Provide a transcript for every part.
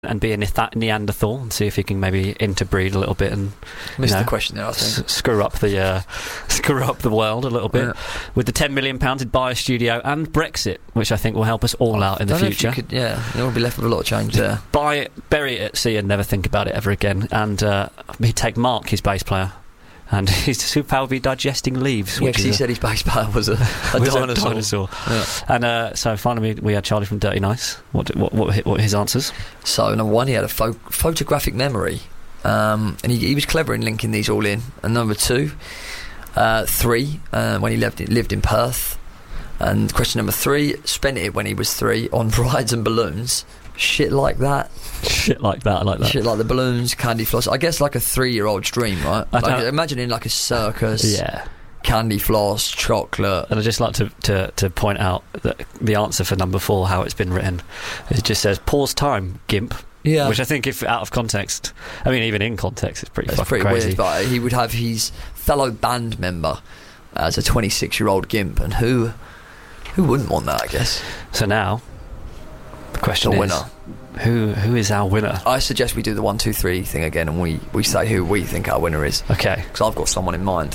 and be a Neanderthal and see if he can maybe interbreed a little bit and missed the question there, I think. Screw up the world a little bit. Yeah. With the £10 million, he'd buy a studio and Brexit, which I think will help us all out in the future. You'll be left with a lot of change there. Buy it, bury it at sea, and never think about it ever again. And he'd take Mark, his bass player, and his superpower would be digesting leaves. Yeah, because he said his bass player was a dinosaur. Yeah. And so finally we had Charlie from Dirty Nice. What were his answers? So number one, he had a photographic memory, and he was clever in linking these all in. And number two, three, when he lived in Perth. And question number three, spent it when he was 3 on rides and balloons. Shit like that. Shit like that, I like that. Shit like the balloons, candy floss. I guess like a 3-year-old's dream, right? Imagine in like a circus. Yeah. Candy floss, chocolate. And I'd just like to point out that the answer for number 4, how it's been written, it just says, pause time, gimp. Yeah. Which I think, if out of context, I mean, even in context, it's pretty fucking crazy. Weird, but he would have his fellow band member as a 26-year-old gimp, and who wouldn't want that, I guess? So now, the question winner. Who is our winner? I suggest we do the 1, 2, 3 thing again, and we say who we think our winner is. Okay. Because I've got someone in mind.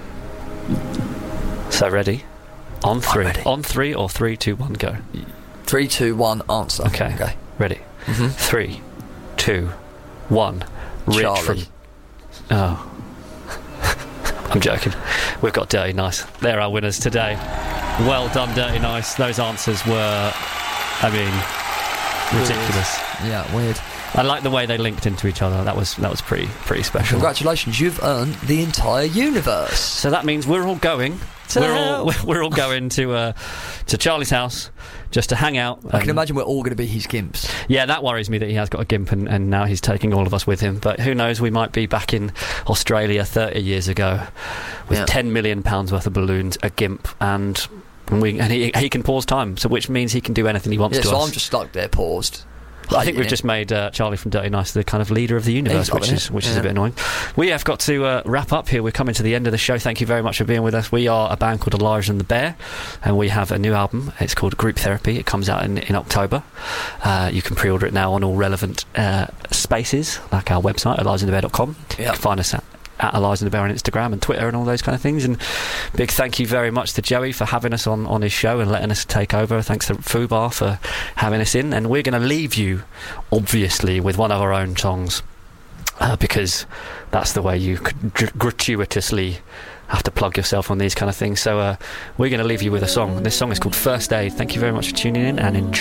So ready? On 3. Ready. On 3 or 3, 2, 1, go. 3, 2, 1, answer. Okay. Ready? Mm-hmm. 3, 2, 1. Rich Charlie. from... Oh. I'm joking. We've got Dirty Nice. They're our winners today. Well done, Dirty Nice. Those answers were, I mean, ridiculous. Yeah, weird. I like the way they linked into each other. That was pretty special. Congratulations, you've earned the entire universe. So that means we're all going. We're all going to Charlie's house just to hang out. I can imagine we're all going to be his gimps. Yeah, that worries me that he has got a gimp and now he's taking all of us with him. But who knows? We might be back in Australia 30 years ago with £10 million worth of balloons, a gimp, and he can pause time. So which means he can do anything he wants to. So us. I'm just stuck there, paused. I think we've just made Charlie from Dirty Nice the kind of leader of the universe, which is a bit annoying. We have got to wrap up here. We're coming to the end of the show. Thank you very much for being with us. We are a band called Elijah and the Bear, and we have a new album. It's called Group Therapy. It comes out in October. You can pre-order it now on all relevant spaces, like our website, elijahandthebear.com. You can find us at Elijah and the Bear on Instagram and Twitter and all those kind of things. And big thank you very much to Joey for having us on his show and letting us take over. Thanks to Fubar for having us in. And we're going to leave you, obviously, with one of our own songs, because that's the way you could gratuitously have to plug yourself on these kind of things. So we're going to leave you with a song. This song is called First Aid. Thank you very much for tuning in and enjoy.